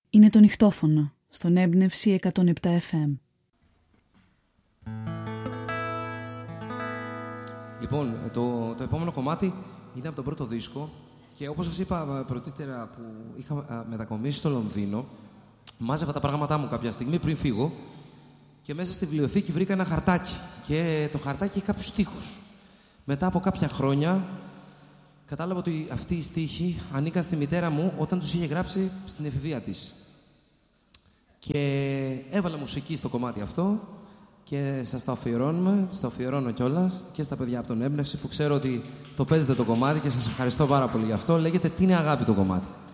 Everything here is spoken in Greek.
Είναι το νυχτόφωνο στον Έμπνευση 107 FM. Λοιπόν, το επόμενο κομμάτι είναι από τον πρώτο δίσκο και όπως σας είπα πρωτήτερα που είχα μετακομίσει στο Λονδίνο, μάζευα τα πράγματά μου κάποια στιγμή πριν φύγω και μέσα στη βιβλιοθήκη βρήκα ένα χαρτάκι και το χαρτάκι είχε κάποιους στίχους. Μετά από κάποια χρόνια κατάλαβα ότι αυτοί οι στίχοι ανήκαν στη μητέρα μου όταν τους είχε γράψει στην εφηβεία της. Και έβαλα μουσική στο κομμάτι αυτό και σας το αφιερώνουμε, σας το αφιερώνω κιόλας και στα παιδιά από τον Έμπνευση που ξέρω ότι το παίζετε το κομμάτι και σας ευχαριστώ πάρα πολύ γι' αυτό. Λέγεται «Τι είναι αγάπη» το κομμάτι.